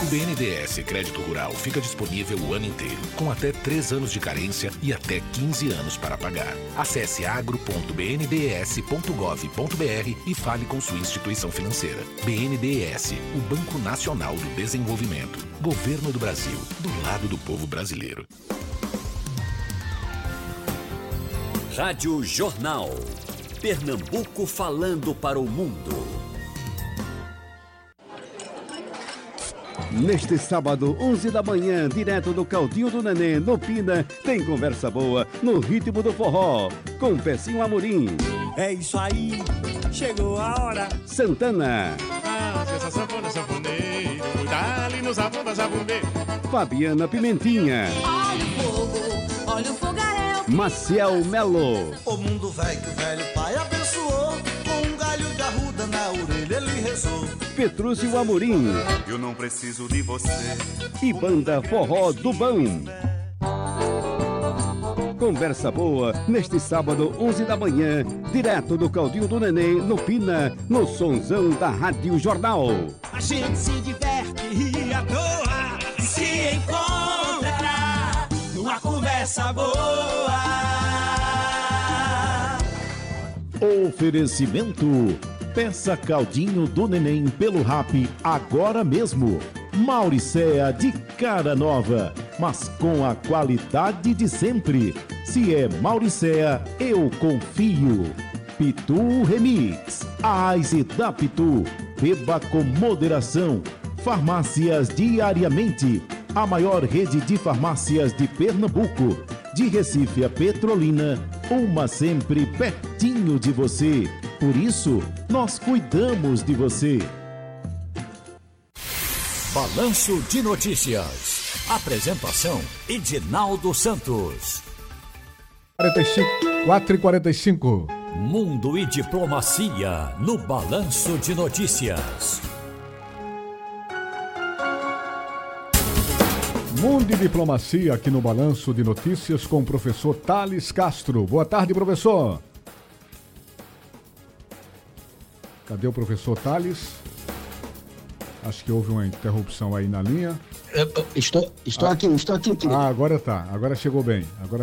BNDES Crédito Rural fica disponível o ano inteiro, com até 3 anos de carência e até 15 anos para pagar. Acesse agro.bndes.gov.br e fale com sua instituição financeira. BNDES, o Banco Nacional do Desenvolvimento. Governo do Brasil, do lado do povo brasileiro. Rádio Jornal. Pernambuco falando para o mundo. Neste sábado, 11 da manhã, direto do Caldinho do Nenê, no Pina, tem conversa boa no ritmo do forró, com Pecinho Amorim. É isso aí, chegou a hora. Santana. Essa sanfona, sanfoneiro, dá-lhe no zabumba, zabumbeiro. Fabiana Pimentinha. Olha o fogo, olha o fogaréu. Maciel Melo. O mundo velho que o velho pai abençoou, com um galho de arruda na orelha ele rezou. Petrúcio Amorim. Eu não preciso de você. E Banda Forró do Bão. Conversa boa, neste sábado, 11 da manhã, direto do Caldinho do Nenê, no Pina, no sonzão da Rádio Jornal. A gente se diverte e à toa se encontra numa conversa boa. Oferecimento: peça Caldinho do Neném pelo Rap agora mesmo. Mauricéa de cara nova, mas com a qualidade de sempre. Se é Mauricéa, eu confio. Pitu Remix, a Ice da Pitu. Beba com moderação. Farmácias Diariamente, a maior rede de farmácias de Pernambuco. De Recife a Petrolina, uma sempre pertinho de você. Por isso, nós cuidamos de você. Balanço de Notícias. Apresentação: Edinaldo Santos. 4h45. Mundo e Diplomacia no Balanço de Notícias. Mundo e Diplomacia aqui no Balanço de Notícias com o professor Thales Castro. Boa tarde, professor. Cadê o professor Thales? Acho que houve uma interrupção aí na linha. Estou aqui. Ah, agora chegou bem.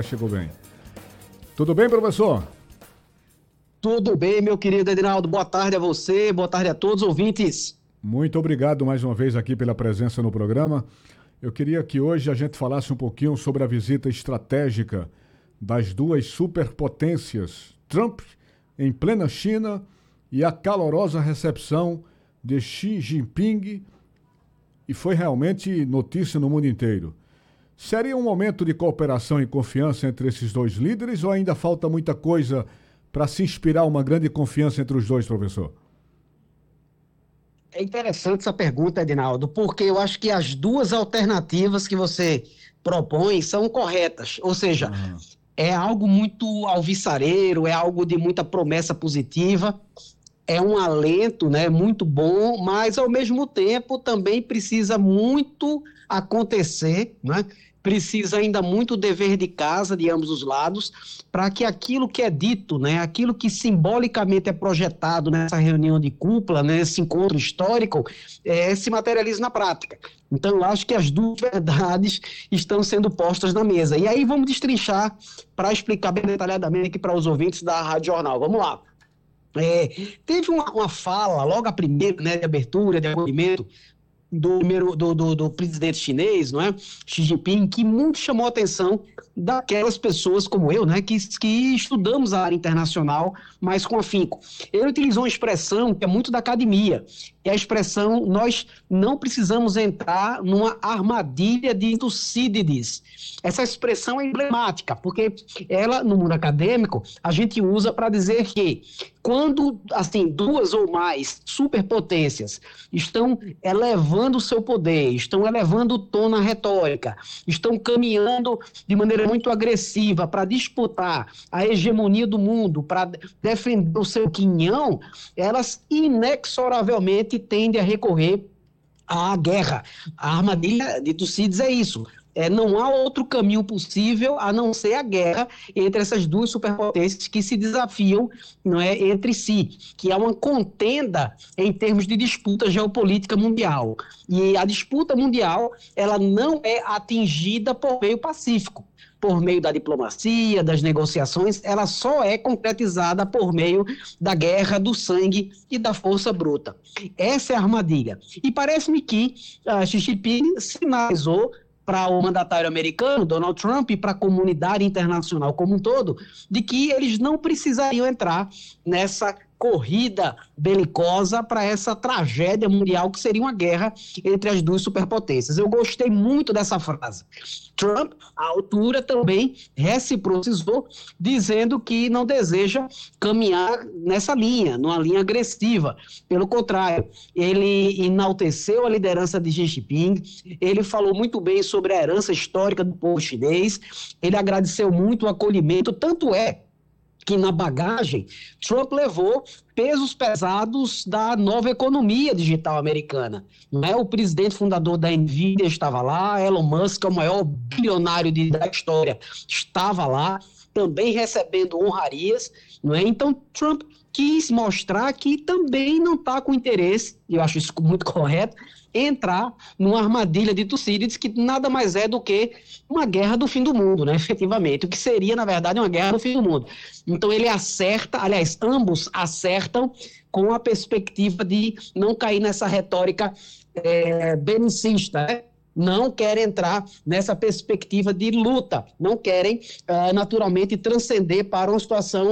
Tudo bem, professor? Tudo bem, meu querido Edinaldo. Boa tarde a você, boa tarde a todos os ouvintes. Muito obrigado mais uma vez aqui pela presença no programa. Eu queria que hoje a gente falasse um pouquinho sobre a visita estratégica das duas superpotências, Trump em plena China e a calorosa recepção de Xi Jinping, e foi realmente notícia no mundo inteiro. Seria um momento de cooperação e confiança entre esses dois líderes ou ainda falta muita coisa para se inspirar uma grande confiança entre os dois, professor? É interessante essa pergunta, Edinaldo, porque eu acho que as duas alternativas que você propõe são corretas. Ou seja, é algo muito alvissareiro, é algo de muita promessa positiva, é um alento, né, muito bom, mas ao mesmo tempo também precisa muito acontecer, né? Precisa ainda muito dever de casa de ambos os lados para que aquilo que é dito, né, aquilo que simbolicamente é projetado nessa reunião de cúpula, nesse encontro histórico, se materialize na prática. Então, eu acho que as duas verdades estão sendo postas na mesa. E aí vamos destrinchar para explicar bem detalhadamente aqui para os ouvintes da Rádio Jornal. Vamos lá. Teve uma fala, logo a primeira, né, de abertura, de acolhimento, do presidente chinês, não é? Xi Jinping, que muito chamou a atenção daquelas pessoas como eu, né, que estudamos a área internacional, mas com afinco. Ele utilizou uma expressão que é muito da academia, que é a expressão: nós não precisamos entrar numa armadilha de Tucídides. Essa expressão é emblemática, porque ela, no mundo acadêmico, a gente usa para dizer que quando, assim, duas ou mais superpotências estão elevando o seu poder, estão elevando o tom na retórica, estão caminhando de maneira muito agressiva para disputar a hegemonia do mundo, para defender o seu quinhão, elas inexoravelmente tendem a recorrer à guerra. A armadilha de Tucídides é isso. não há outro caminho possível a não ser a guerra entre essas duas superpotências que se desafiam, não é, entre si, que é uma contenda em termos de disputa geopolítica mundial. E a disputa mundial, ela não é atingida por meio pacífico, por meio da diplomacia, das negociações, ela só é concretizada por meio da guerra, do sangue e da força bruta. Essa é a armadilha. E parece-me que Xi Jinping sinalizou para o mandatário americano, Donald Trump, e para a comunidade internacional como um todo, de que eles não precisariam entrar nessa corrida belicosa para essa tragédia mundial que seria uma guerra entre as duas superpotências. Eu gostei muito dessa frase. Trump, à altura, também reciprocizou, dizendo que não deseja caminhar nessa linha, numa linha agressiva. Pelo contrário, ele enalteceu a liderança de Xi Jinping, ele falou muito bem sobre a herança histórica do povo chinês, ele agradeceu muito o acolhimento, tanto é que na bagagem, Trump levou pesos pesados da nova economia digital americana. Não é? O presidente fundador da Nvidia estava lá, Elon Musk, o maior bilionário da história, estava lá, também recebendo honrarias. Não é? Então, Trump quis mostrar que também não está com interesse, e eu acho isso muito correto, entrar numa armadilha de Tucídides, que nada mais é do que uma guerra do fim do mundo, né, efetivamente, o que seria, na verdade, uma guerra do fim do mundo. Então ele acerta, aliás, ambos acertam com a perspectiva de não cair nessa retórica belicista, né? Não querem entrar nessa perspectiva de luta, não querem, naturalmente, transcender para uma situação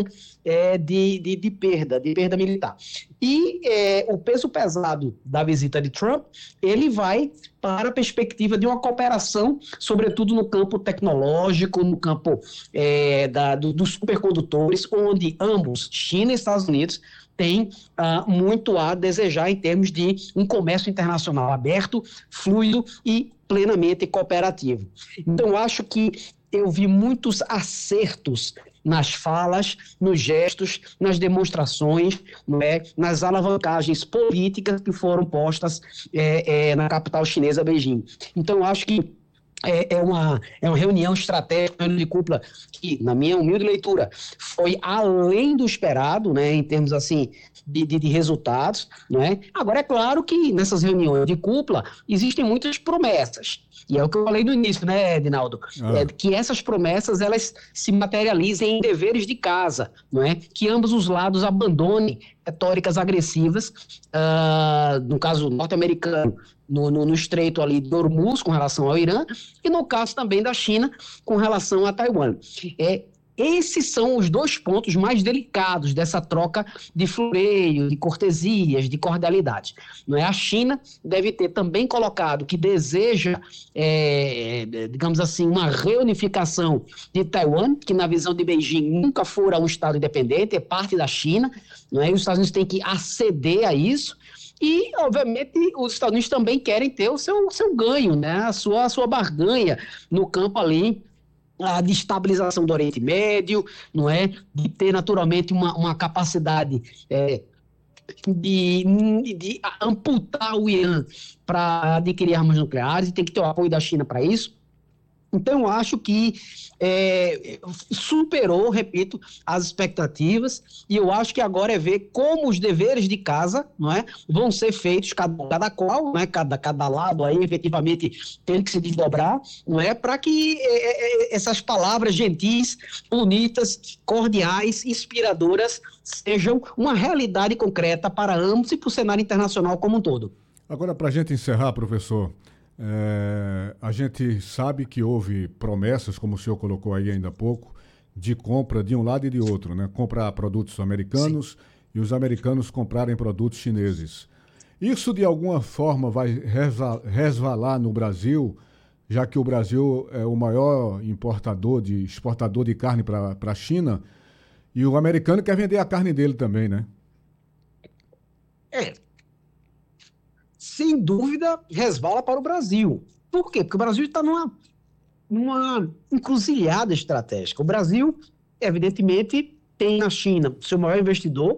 de perda militar. E o peso pesado da visita de Trump, ele vai para a perspectiva de uma cooperação, sobretudo no campo tecnológico, no campo dos supercondutores, onde ambos, China e Estados Unidos, tem muito a desejar em termos de um comércio internacional aberto, fluido e plenamente cooperativo. Então, acho que eu vi muitos acertos nas falas, nos gestos, nas demonstrações, não é? Nas alavancagens políticas que foram postas na capital chinesa, Beijing. Então, acho que é uma reunião estratégica, uma reunião de cúpula que, na minha humilde leitura, foi além do esperado, né, em termos assim de resultados, né? Agora, é claro que nessas reuniões de cúpula existem muitas promessas. E é o que eu falei no início, né, Edinaldo? Que essas promessas, elas se materializem em deveres de casa, não é? Que ambos os lados abandonem retóricas agressivas, no caso norte-americano, no estreito ali de Hormuz com relação ao Irã, e no caso também da China com relação a Taiwan. Esses são os dois pontos mais delicados dessa troca de floreio, de cortesias, de cordialidade. Não é? A China deve ter também colocado que deseja, digamos assim, uma reunificação de Taiwan, que na visão de Beijing nunca fora um Estado independente, é parte da China, não é? E os Estados Unidos têm que aceder a isso. E, obviamente, os Estados Unidos também querem ter o seu ganho, né? a sua barganha no campo ali, de estabilização do Oriente Médio, não é? De ter naturalmente uma capacidade de amputar o Irã para adquirir armas nucleares, e tem que ter o apoio da China para isso. Então, eu acho que superou, repito, as expectativas, e eu acho que agora é ver como os deveres de casa, não é, vão ser feitos, cada qual, não é, cada lado aí, efetivamente, tem que se desdobrar, não é, para que essas palavras gentis, bonitas, cordiais, inspiradoras, sejam uma realidade concreta para ambos e para o cenário internacional como um todo. Agora, para a gente encerrar, professor, a gente sabe que houve promessas, como o senhor colocou aí ainda há pouco, de compra de um lado e de outro, né? Comprar produtos americanos. Sim. E os americanos comprarem produtos chineses. Isso, de alguma forma, vai resvalar no Brasil, já que o Brasil é o maior exportador de carne para a China, e o americano quer vender a carne dele também, né? Sem dúvida, resvala para o Brasil. Por quê? Porque o Brasil está numa encruzilhada estratégica. O Brasil, evidentemente, tem na China seu maior investidor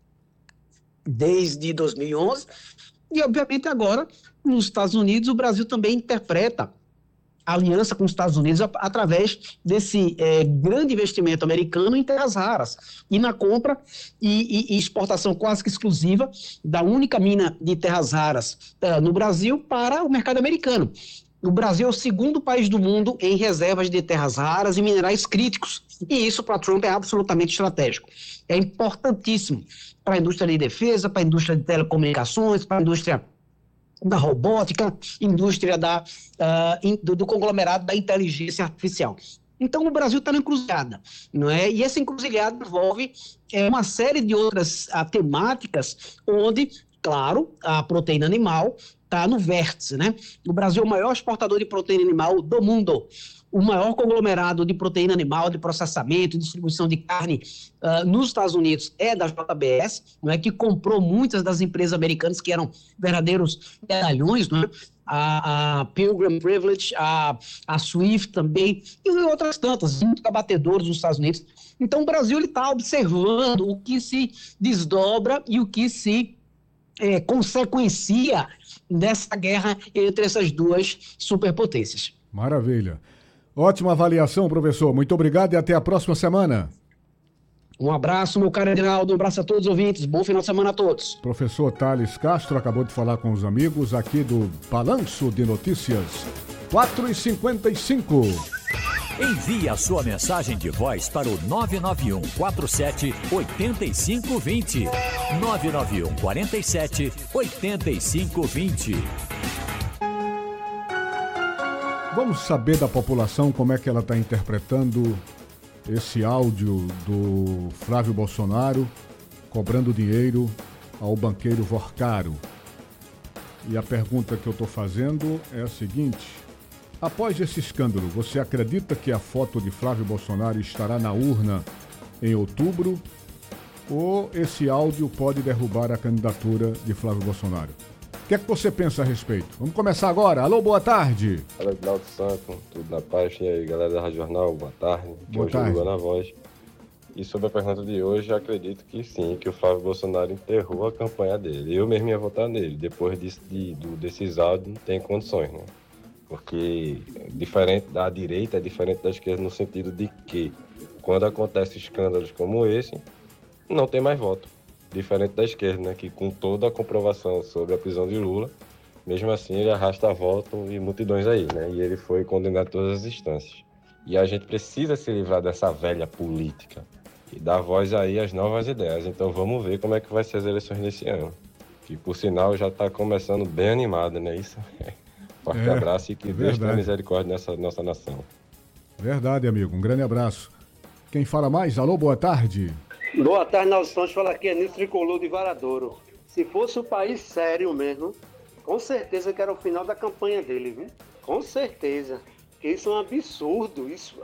desde 2011 e, obviamente, agora, nos Estados Unidos, o Brasil também interpreta aliança com os Estados Unidos através desse grande investimento americano em terras raras e na compra e exportação quase que exclusiva da única mina de terras raras no Brasil para o mercado americano. O Brasil é o segundo país do mundo em reservas de terras raras e minerais críticos, e isso para Trump é absolutamente estratégico. É importantíssimo para a indústria de defesa, para a indústria de telecomunicações, para a indústria da robótica, indústria do conglomerado da inteligência artificial. Então, o Brasil está na encruzilhada, não é? E essa encruzilhada envolve uma série de outras temáticas onde, claro, a proteína animal está no vértice, né? O Brasil é o maior exportador de proteína animal do mundo. O maior conglomerado de proteína animal, de processamento e distribuição de carne nos Estados Unidos é da JBS, não é? Que comprou muitas das empresas americanas que eram verdadeiros medalhões, não é? A Pilgrim Privilege, a Swift também, e outras tantas, muito abatedores nos Estados Unidos. Então, o Brasil está observando o que se desdobra e o que se consequencia dessa guerra entre essas duas superpotências. Maravilha. Ótima avaliação, professor. Muito obrigado e até a próxima semana. Um abraço, meu caro Edinaldo. Um abraço a todos os ouvintes. Bom final de semana a todos. Professor Thales Castro acabou de falar com os amigos aqui do Balanço de Notícias. 4h55. Envie a sua mensagem de voz para o 991 47 8520. 991 47 8520. Vamos saber da população como é que ela está interpretando esse áudio do Flávio Bolsonaro cobrando dinheiro ao banqueiro Vorcaro. E a pergunta que eu estou fazendo é a seguinte: após esse escândalo, você acredita que a foto de Flávio Bolsonaro estará na urna em outubro? Ou esse áudio pode derrubar a candidatura de Flávio Bolsonaro? O que é que você pensa a respeito? Vamos começar agora. Alô, boa tarde. Fala, Edinaldo Santos, tudo na paz? E aí, galera da Rádio Jornal, boa tarde. Boa tarde. Na voz. E sobre a pergunta de hoje, acredito que sim, que o Flávio Bolsonaro enterrou a campanha dele. Eu mesmo ia votar nele. Depois desses áudios, não tem condições, né? Porque diferente da direita é diferente da esquerda no sentido de que quando acontecem escândalos como esse, não tem mais voto. Diferente da esquerda, né? Que com toda a comprovação sobre a prisão de Lula, mesmo assim ele arrasta voto e multidões aí, né? E ele foi condenado a todas as instâncias. E a gente precisa se livrar dessa velha política e dar voz aí às novas ideias. Então vamos ver como é que vai ser as eleições desse ano. Que por sinal já está começando bem animada, né? Isso. Forte abraço e que Deus tenha misericórdia nessa nossa nação. Verdade, amigo. Um grande abraço. Quem fala mais? Alô, boa tarde. Boa tarde, Naldo Santos. Fala aqui, é Nilson Tricolor de Varadouro. Se fosse um país sério mesmo, com certeza que era o final da campanha dele, viu? Com certeza. Porque isso é um absurdo.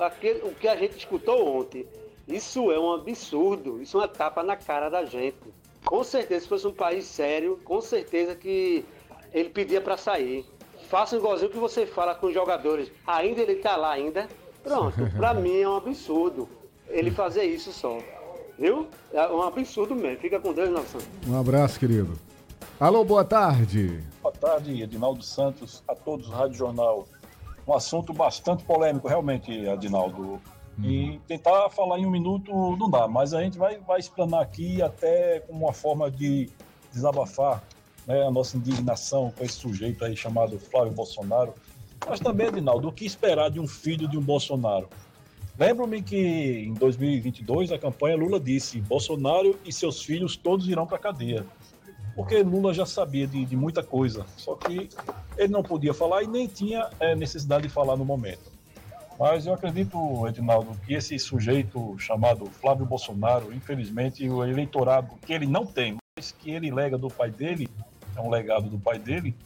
O que a gente escutou ontem, isso é um absurdo. Isso é uma tapa na cara da gente. Com certeza, se fosse um país sério, com certeza que ele pedia para sair. Faça igualzinho que você fala com os jogadores. Ainda ele tá lá ainda. Pronto, pra mim é um absurdo ele fazer isso só. Viu? É um absurdo mesmo. Fica com Deus, Nelson. Um abraço, querido. Alô, boa tarde. Boa tarde, Edinaldo Santos, a todos do Rádio Jornal. Um assunto bastante polêmico, realmente, Edinaldo. E tentar falar em um minuto não dá, mas a gente vai explanar aqui até como uma forma de desabafar, né, a nossa indignação com esse sujeito aí chamado Flávio Bolsonaro. Mas também, Edinaldo, o que esperar de um filho de um Bolsonaro? Lembro-me que em 2022 a campanha Lula disse: Bolsonaro e seus filhos todos irão para a cadeia. Porque Lula já sabia de muita coisa, só que ele não podia falar e nem tinha necessidade de falar no momento. Mas eu acredito, Edinaldo, que esse sujeito chamado Flávio Bolsonaro, infelizmente o eleitorado que ele não tem, mas que ele lega do pai dele, é um legado do pai dele,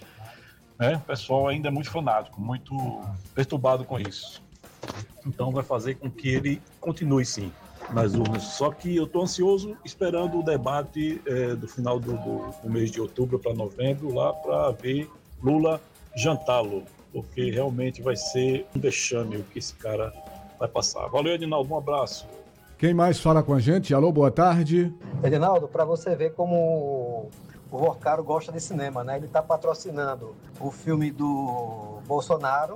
né? O pessoal ainda é muito fanático, muito perturbado com isso. Então vai fazer com que ele continue sim nas urnas. Só que eu estou ansioso esperando o debate do final do mês de outubro para novembro, lá para ver Lula jantá-lo, porque realmente vai ser um vexame o que esse cara vai passar. Valeu, Edinaldo, um abraço. Quem mais fala com a gente? Alô, boa tarde. Edinaldo, para você ver como o Vorcaro gosta de cinema, né? Ele está patrocinando o filme do Bolsonaro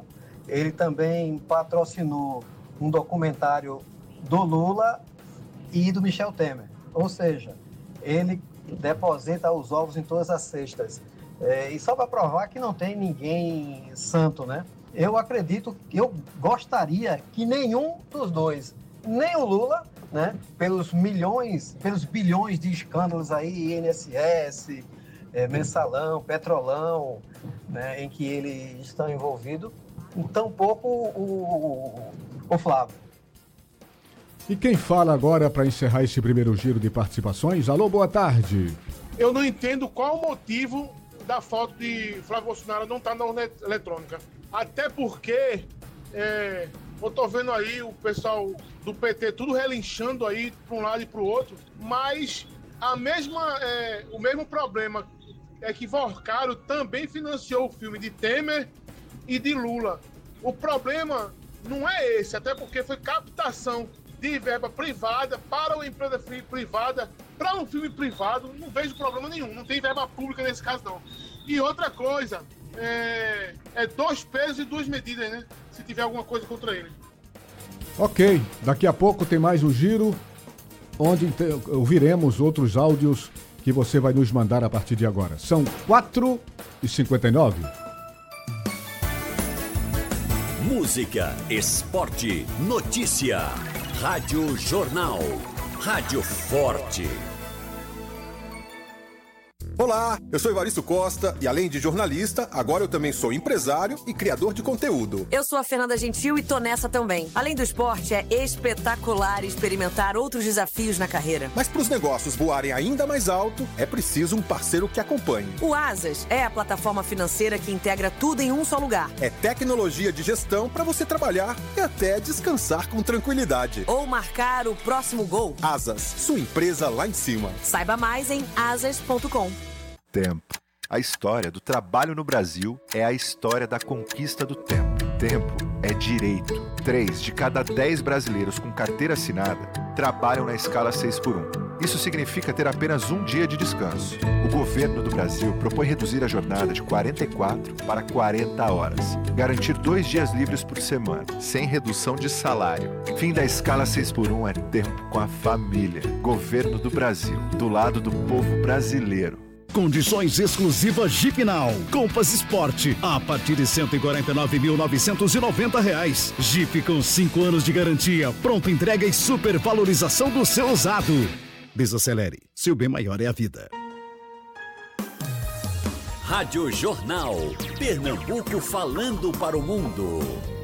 ele também patrocinou um documentário do Lula e do Michel Temer. Ou seja, ele deposita os ovos em todas as cestas. E só para provar que não tem ninguém santo, né? Eu acredito, eu gostaria que nenhum dos dois, nem o Lula, né, pelos bilhões de escândalos aí, INSS, Mensalão, Petrolão, né, em que ele está envolvido, tampouco o Flávio. E quem fala agora para encerrar esse primeiro giro de participações? Alô, boa tarde. Eu não entendo qual o motivo da falta de Flávio Bolsonaro não estar na urna eletrônica. Até porque eu tô vendo aí o pessoal do PT tudo relinchando aí para um lado e para o outro, mas o mesmo problema é que Vorcaro também financiou o filme de Temer e de Lula. O problema não é esse, até porque foi captação de verba privada para uma empresa privada, para um filme privado. Não vejo problema nenhum, não tem verba pública nesse caso não. E outra coisa, é 2 pesos e 2 medidas, né? Se tiver alguma coisa contra ele. Ok, daqui a pouco tem mais um giro, onde ouviremos outros áudios que você vai nos mandar a partir de agora. São 4h59. Música, esporte, notícia. Rádio Jornal. Rádio Forte. Olá, eu sou Evaristo Costa e além de jornalista, agora eu também sou empresário e criador de conteúdo. Eu sou a Fernanda Gentil e tô nessa também. Além do esporte, é espetacular experimentar outros desafios na carreira. Mas para os negócios voarem ainda mais alto, é preciso um parceiro que acompanhe. O Asas é a plataforma financeira que integra tudo em um só lugar. É tecnologia de gestão para você trabalhar e até descansar com tranquilidade. Ou marcar o próximo gol. Asas, sua empresa lá em cima. Saiba mais em asas.com. Tempo. A história do trabalho no Brasil é a história da conquista do tempo. Tempo é direito. 3 de cada 10 brasileiros com carteira assinada trabalham na escala 6x1. Isso significa ter apenas um dia de descanso. O governo do Brasil propõe reduzir a jornada de 44 para 40 horas. Garantir 2 dias livres por semana, sem redução de salário. Fim da escala 6x1 é tempo com a família. Governo do Brasil, do lado do povo brasileiro. Condições exclusivas Jeep Now. Compass Sport a partir de R$ 149.990. Jeep com 5 anos de garantia, pronta entrega e supervalorização do seu usado. Desacelere, seu bem maior é a vida. Rádio Jornal. Pernambuco falando para o mundo.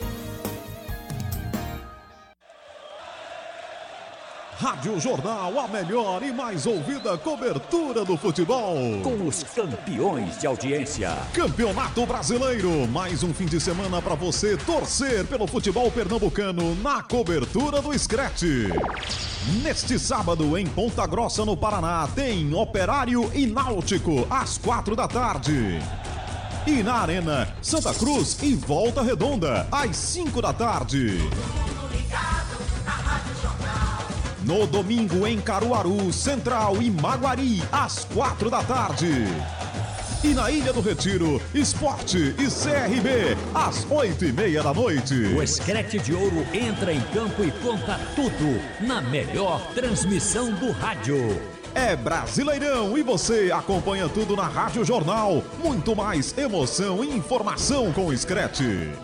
Rádio Jornal, a melhor e mais ouvida cobertura do futebol. Com os campeões de audiência. Campeonato Brasileiro, mais um fim de semana para você torcer pelo futebol pernambucano na cobertura do Scratch. Neste sábado, em Ponta Grossa, no Paraná, tem Operário e Náutico, às 4 da tarde. E na Arena, Santa Cruz e Volta Redonda, às 5 da tarde. No domingo, em Caruaru, Central e Maguari, às 4 da tarde. E na Ilha do Retiro, Esporte e CRB, às 8h30 da noite. O Scratch de Ouro entra em campo e conta tudo na melhor transmissão do rádio. É Brasileirão e você acompanha tudo na Rádio Jornal. Muito mais emoção e informação com o Scratch.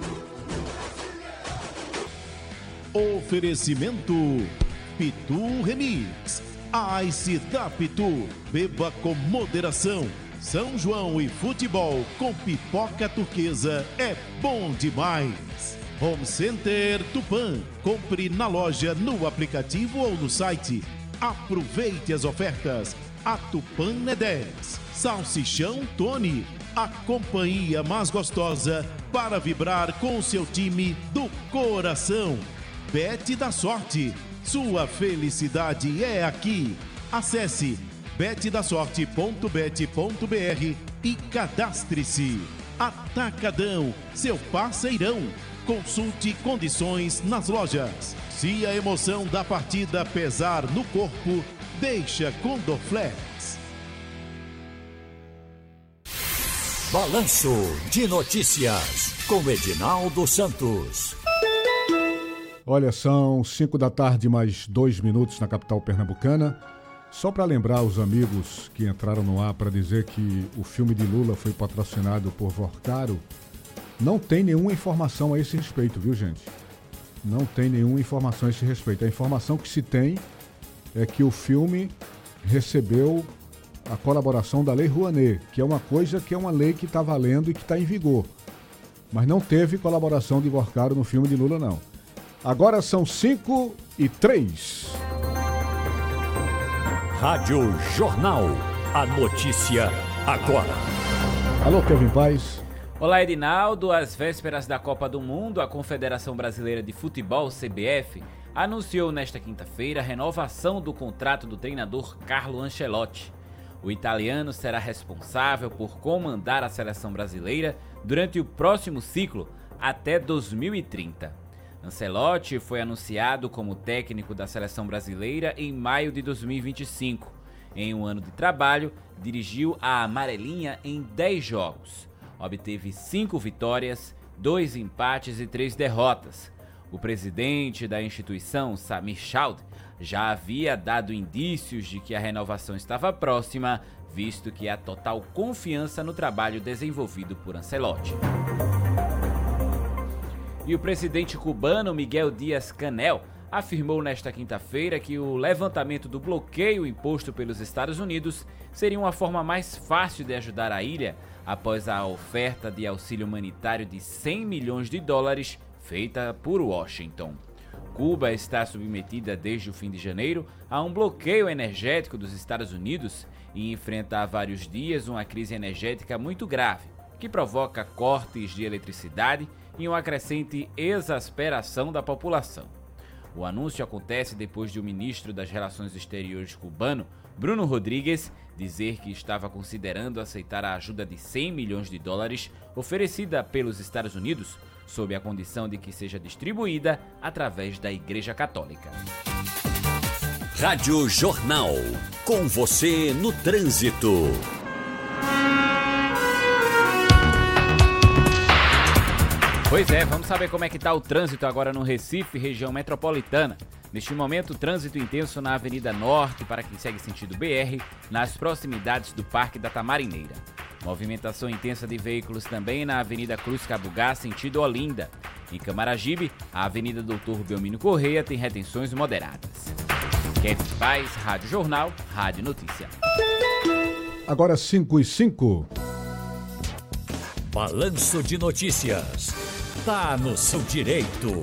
Oferecimento Pitu Remix. Ice da Pitu. Beba com moderação. São João e futebol com pipoca turquesa é bom demais. Home Center Tupã. Compre na loja, no aplicativo ou no site. Aproveite as ofertas. A Tupã é 10. Salsichão Tony. A companhia mais gostosa para vibrar com o seu time do coração. Bet da Sorte. Sua felicidade é aqui. Acesse betdasorte.bet.br e cadastre-se. Atacadão, seu parceirão. Consulte condições nas lojas. Se a emoção da partida pesar no corpo, deixa com Dorflex. Balanço de notícias. com Edinaldo Santos. Olha, são 5 da tarde, mais 2 minutos na capital pernambucana. Só para lembrar os amigos que entraram no ar para dizer que o filme de Lula foi patrocinado por Vorcaro, não tem nenhuma informação a esse respeito, viu, gente? Não tem nenhuma informação a esse respeito. A informação que se tem é que o filme recebeu a colaboração da Lei Rouanet, que é uma coisa que é uma lei que está valendo e que está em vigor. Mas não teve colaboração de Vorcaro no filme de Lula, não. Agora são 5:03. Rádio Jornal. A notícia agora. Alô, Kevin Paz. Olá, Edinaldo. Às vésperas da Copa do Mundo, a Confederação Brasileira de Futebol, CBF, anunciou nesta quinta-feira a renovação do contrato do treinador Carlo Ancelotti. O italiano será responsável por comandar a seleção brasileira durante o próximo ciclo, até 2030. Ancelotti foi anunciado como técnico da seleção brasileira em maio de 2025. Em um ano de trabalho, dirigiu a amarelinha em 10 jogos. Obteve 5 vitórias, 2 empates e 3 derrotas. O presidente da instituição, Samir Chaudhry, já havia dado indícios de que a renovação estava próxima, visto que há total confiança no trabalho desenvolvido por Ancelotti. E o presidente cubano Miguel Díaz-Canel afirmou nesta quinta-feira que o levantamento do bloqueio imposto pelos Estados Unidos seria uma forma mais fácil de ajudar a ilha após a oferta de auxílio humanitário de 100 milhões de dólares feita por Washington. Cuba está submetida desde o fim de janeiro a um bloqueio energético dos Estados Unidos e enfrenta há vários dias uma crise energética muito grave, que provoca cortes de eletricidade e uma crescente exasperação da população. O anúncio acontece depois de o ministro das Relações Exteriores cubano, Bruno Rodrigues, dizer que estava considerando aceitar a ajuda de 100 milhões de dólares oferecida pelos Estados Unidos, sob a condição de que seja distribuída através da Igreja Católica. Rádio Jornal. Com você no trânsito. Pois é, vamos saber como é que está o trânsito agora no Recife, região metropolitana. Neste momento, trânsito intenso na Avenida Norte, para quem segue sentido BR, nas proximidades do Parque da Tamarineira. Movimentação intensa de veículos também na Avenida Cruz Cabugá, sentido Olinda. Em Camaragibe, a Avenida Doutor Belmino Correia tem retenções moderadas. Kevin Paz, Rádio Jornal, Rádio Notícia. Agora 5:05. Balanço de notícias. Tá no seu direito.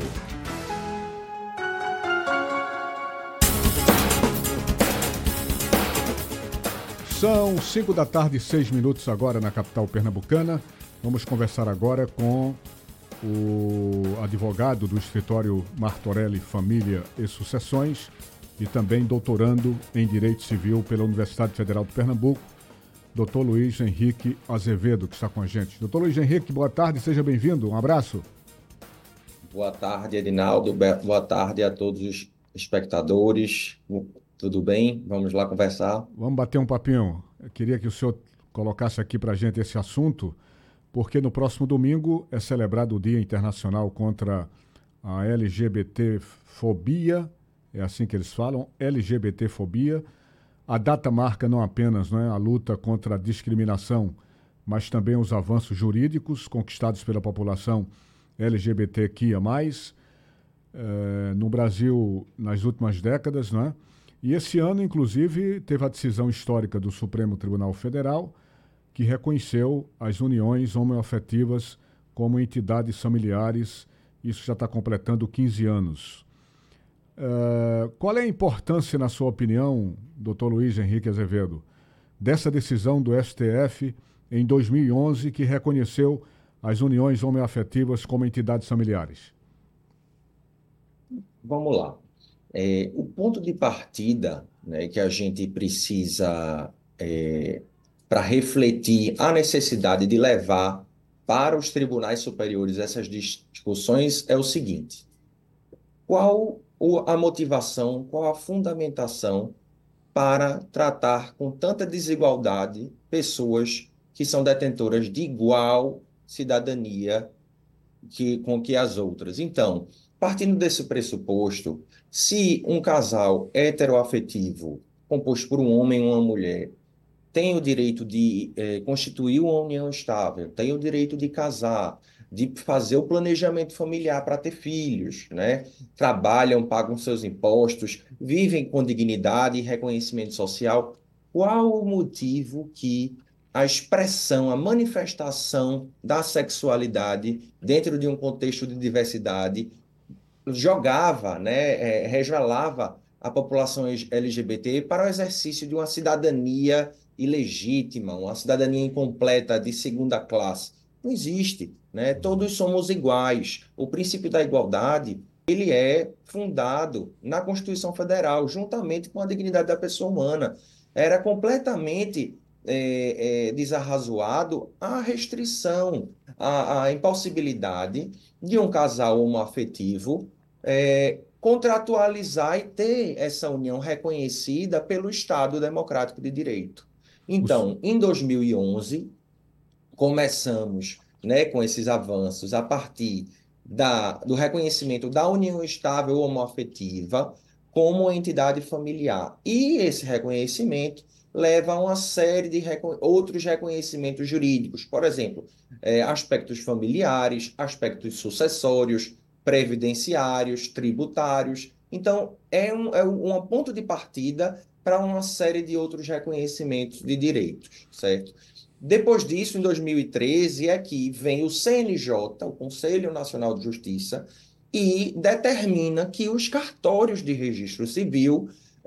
São 5 da tarde, 6 minutos agora na capital pernambucana. Vamos conversar agora com o advogado do escritório Martorelli Família e Sucessões e também doutorando em Direito Civil pela Universidade Federal de Pernambuco, Dr. Luiz Henrique Azevedo, que está com a gente. Dr. Luiz Henrique, boa tarde, seja bem-vindo, um abraço. Boa tarde, Edinaldo, boa tarde a todos os espectadores. Tudo bem? Vamos lá conversar? Vamos bater um papinho. Eu queria que o senhor colocasse aqui para a gente esse assunto, porque no próximo domingo é celebrado o Dia Internacional contra a LGBTfobia, é assim que eles falam, LGBTfobia. A data marca não apenas, né, a luta contra a discriminação, mas também os avanços jurídicos conquistados pela população LGBTQIA+, no Brasil nas últimas décadas, né? E esse ano, inclusive, teve a decisão histórica do Supremo Tribunal Federal, que reconheceu as uniões homoafetivas como entidades familiares. Isso já está completando 15 anos. Qual é a importância, na sua opinião, Dr. Luiz Henrique Azevedo, dessa decisão do STF em 2011 que reconheceu as uniões homoafetivas como entidades familiares? Vamos lá. O ponto de partida, né, que a gente precisa para refletir a necessidade de levar para os tribunais superiores essas discussões é o seguinte: qual a motivação, qual a fundamentação para tratar com tanta desigualdade pessoas que são detentoras de igual cidadania com que as outras. Então, partindo desse pressuposto, se um casal heteroafetivo, composto por um homem e uma mulher, tem o direito de constituir uma união estável, tem o direito de casar, de fazer o planejamento familiar para ter filhos, né? Trabalham, pagam seus impostos, vivem com dignidade e reconhecimento social. Qual o motivo que a expressão, a manifestação da sexualidade dentro de um contexto de diversidade jogava, né, revelava a população LGBT para o exercício de uma cidadania ilegítima, uma cidadania incompleta de segunda classe? Não existe, né? Todos somos iguais. O princípio da igualdade, ele é fundado na Constituição Federal, juntamente com a dignidade da pessoa humana. Era completamente desarrazoado a restrição, a impossibilidade de um casal homoafetivo contratualizar e ter essa união reconhecida pelo Estado Democrático de Direito. Então, em 2011, começamos, né, com esses avanços a partir do reconhecimento da união estável homoafetiva como entidade familiar. E esse reconhecimento leva a uma série de outros reconhecimentos jurídicos, por exemplo, aspectos familiares, aspectos sucessórios, previdenciários, tributários. Então, é um ponto de partida para uma série de outros reconhecimentos de direitos, certo? Depois disso, em 2013, é que vem o CNJ, o Conselho Nacional de Justiça, e determina que os cartórios de registro civil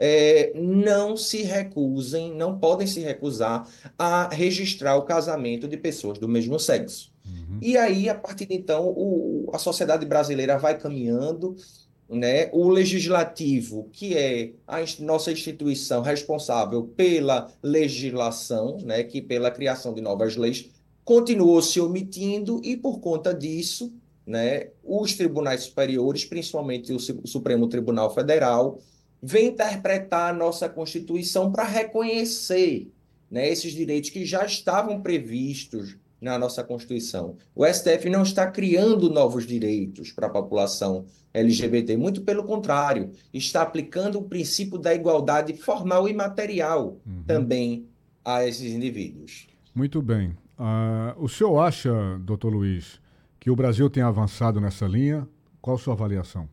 não se recusem, não podem se recusar a registrar o casamento de pessoas do mesmo sexo. E aí, a partir de então, a sociedade brasileira vai caminhando, né? O legislativo, que é a nossa instituição responsável pela legislação, né? Que pela criação de novas leis, continuou se omitindo e, por conta disso, né? Os tribunais superiores, principalmente o Supremo Tribunal Federal, vem interpretar a nossa Constituição para reconhecer, né, esses direitos que já estavam previstos na nossa Constituição. O STF não está criando novos direitos para a população LGBT, muito pelo contrário, está aplicando o princípio da igualdade formal e material também a esses indivíduos. Muito bem. O senhor acha, doutor Luiz, que o Brasil tem avançado nessa linha? Qual a sua avaliação?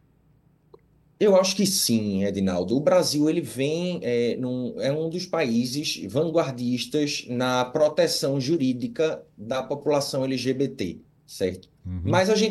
Eu acho que sim, Edinaldo. O Brasil ele vem é um dos países vanguardistas na proteção jurídica da população LGBT, certo? Mas a gente